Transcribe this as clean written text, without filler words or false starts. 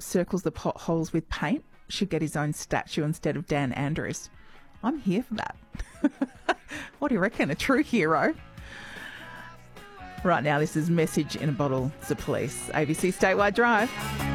circles the potholes with paint should get his own statue instead of Dan Andrews. I'm here for that. What do you reckon? A true hero? Right now, this is Message in a Bottle to Police. ABC Statewide Drive.